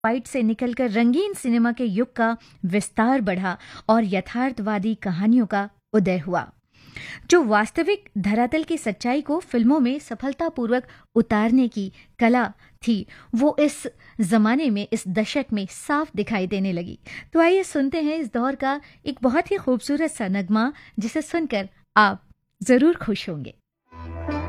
White से निकलकर रंगीन सिनेमा के युग का विस्तार बढ़ा और यथार्थवादी कहानियों का उदय हुआ, जो वास्तविक धरातल की सच्चाई को फिल्मों में सफलतापूर्वक उतारने की कला थी, वो इस जमाने में, इस दशक में साफ दिखाई देने लगी। तो आइए सुनते हैं इस दौर का एक बहुत ही खूबसूरत सा नगमा, जिसे सुनकर आप जरूर खुश होंगे।